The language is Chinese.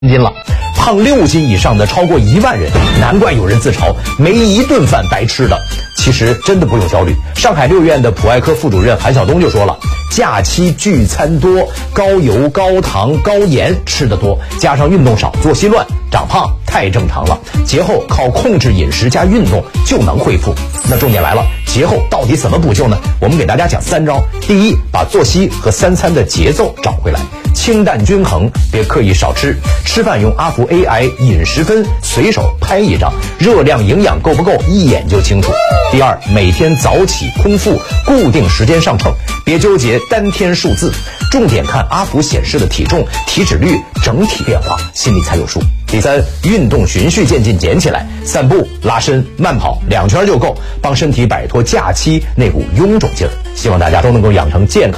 斤了，胖6斤以上的超过1万人，难怪有人自嘲没一顿饭白吃的。其实真的不用焦虑，上海6院的普爱科副主任韩晓东就说了，假期聚餐多，高油、高糖、高盐吃得多，加上运动少、作息乱，长胖太正常了。节后靠控制饮食加运动就能恢复。那重点来了，节后到底怎么补救呢？我们给大家讲3招。第一，把作息和3餐的节奏找回来，清淡均衡，别刻意少吃。吃饭用阿福 AI 饮食分随手拍一张，热量营养够不够一眼就清楚。第二，每天早起空腹，固定时间上秤，别纠结单天数字，重点看阿福显示的体重、体脂率整体变化，心里才有数。第三，运动循序渐进捡起来，散步、拉伸、慢跑2圈就够，帮身体摆脱假期那股臃肿劲儿。希望大家都能够养成健康